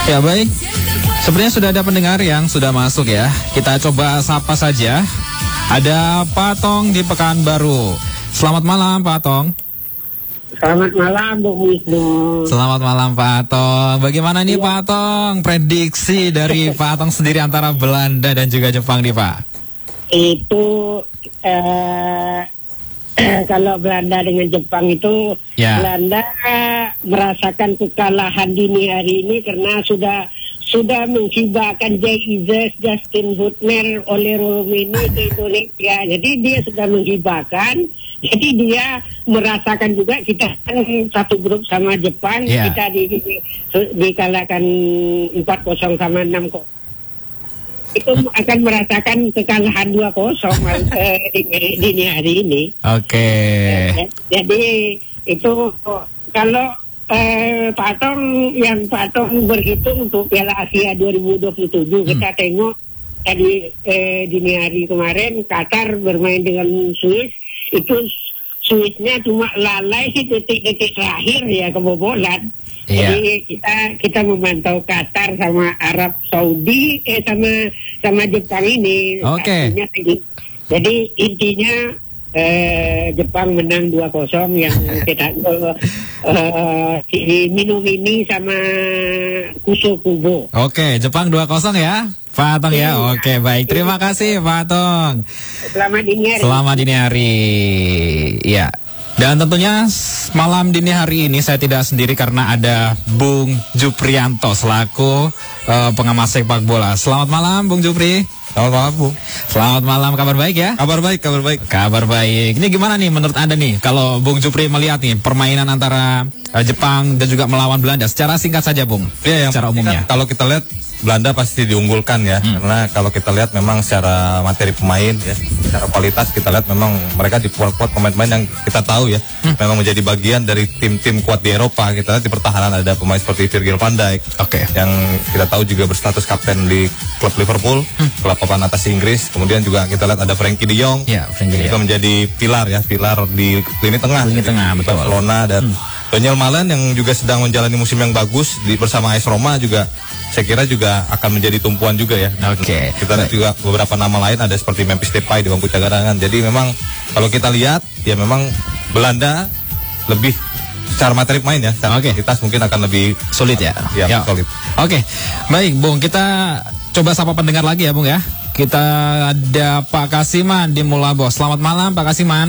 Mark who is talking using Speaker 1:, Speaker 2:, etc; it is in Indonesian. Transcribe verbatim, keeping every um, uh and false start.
Speaker 1: Ya baik, sebenarnya sudah ada pendengar yang sudah masuk ya. Kita coba sapa saja. Ada Pak Tong di Pekanbaru. Selamat malam Pak Tong.
Speaker 2: Selamat malam Bung Wisnu.
Speaker 1: Selamat malam Pak Tong. Bagaimana nih ya. Pak Tong, prediksi dari Pak Tong sendiri antara Belanda dan juga Jepang nih Pak?
Speaker 2: Itu eh, kalau Belanda dengan Jepang itu ya. Belanda merasakan kekalahan dini hari ini karena sudah sudah menghibahkan Jay Ives, Justin Hutner, Ole Romini ke Indonesia. Jadi dia sudah menghibahkan. Jadi dia merasakan juga kita kan satu grup sama Jepang, yeah. kita di, di, dikalahkan empat kosong sama enam kosong. Itu akan merasakan kekalahan dua kosong eh, di, dini hari ini.
Speaker 1: Oke. Okay.
Speaker 2: Jadi itu kalau eh, Pak Tong yang Pak Tong berhitung untuk Piala Asia dua ribu dua puluh tujuh, hmm. kita tengok tadi eh, dini hari kemarin Qatar bermain dengan Swiss. Itu Swissnya cuma lalai detik-detik terakhir ya kebobolan. Iya. Jadi kita kita memantau Qatar sama Arab Saudi eh sama sama Jepang ini.
Speaker 1: Oke.
Speaker 2: Okay. Jadi intinya eh, Jepang menang dua kosong yang kita uh, si Minum ini sama Kuso Kubo.
Speaker 1: Oke, okay, Jepang dua kosong ya. Pak Tong ya, oke baik, terima kasih Pak Tong.
Speaker 2: Selamat dini hari.
Speaker 1: Selamat dini hari, ya. Dan tentunya malam dini hari ini saya tidak sendiri karena ada Bung Juprianto selaku uh, pengamat sepak bola. Selamat malam Bung Jupri.
Speaker 3: Selamat malam Bung.
Speaker 1: Selamat malam, kabar baik ya?
Speaker 3: Kabar baik, kabar baik.
Speaker 1: Kabar baik. Ini gimana nih menurut Anda nih kalau Bung Jupri melihat nih permainan antara uh, Jepang dan juga melawan Belanda? Secara singkat saja Bung.
Speaker 3: Iya, yang
Speaker 1: secara umumnya.
Speaker 3: Kan, kalau kita lihat Belanda pasti diunggulkan ya, hmm. karena kalau kita lihat memang secara materi pemain ya, secara kualitas kita lihat memang mereka diperkuat pemain-pemain yang kita tahu ya, hmm. memang menjadi bagian dari tim-tim kuat di Eropa. Kita lihat di pertahanan ada pemain seperti Virgil van Dijk,
Speaker 1: okay.
Speaker 3: yang kita tahu juga berstatus kapten di klub Liverpool, hmm. klub papan atas Inggris. Kemudian juga kita lihat ada Frenkie de Jong,
Speaker 1: ya, Frenkie
Speaker 3: itu menjadi pilar ya, pilar di lini tengah,
Speaker 1: lini tengah betul.
Speaker 3: Barcelona dan hmm. Daniel Malen yang juga sedang menjalani musim yang bagus di bersama A S Roma juga. Saya kira juga akan menjadi tumpuan juga ya.
Speaker 1: Oke. Okay.
Speaker 3: Kita lihat juga beberapa nama lain ada seperti Memphis Depay di bangku cadangan. Jadi memang kalau kita lihat ya memang Belanda lebih secara materi main ya. Secara
Speaker 1: Oke.
Speaker 3: kualitas mungkin akan lebih
Speaker 1: sulit ya.
Speaker 3: Ya, ya. Solid.
Speaker 1: Oke. Okay. Baik, Bung, kita coba sapa pendengar lagi ya, Bung ya. Kita ada Pak Kasiman di Mulabo. Selamat malam Pak Kasiman.